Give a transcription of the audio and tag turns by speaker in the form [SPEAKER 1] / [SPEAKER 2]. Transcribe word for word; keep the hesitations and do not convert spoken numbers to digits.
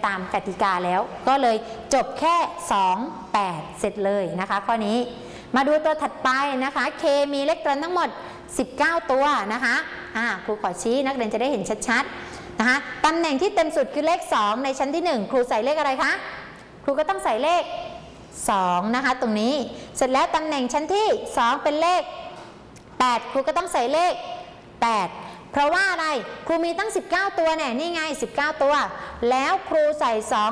[SPEAKER 1] ตามกติกาแล้วก็เลยจบแค่สอง แปดเสร็จเลยนะคะข้อนี้มาดูตัวถัดไปนะคะ K มีอิเล็กตรอนทั้งหมดสิบเก้าตัวนะคะอ่าครูขอชี้นักเรียนจะได้เห็นชัดๆนะคะตำแหน่งที่เต็มสุดคือเลขสองในชั้นที่หนึ่งครูใส่เลขอะไรคะครูก็ต้องใส่เลขสองนะคะตรงนี้เสร็จแล้วตำแหน่งชั้นที่สองเป็นเลขแปดครูก็ต้องใส่เลขแปดเพราะว่าอะไรครูมีตั้งสิบเก้าตัวเนี่ยนี่ไงสิบเก้าตัวแล้วครูใส่สอง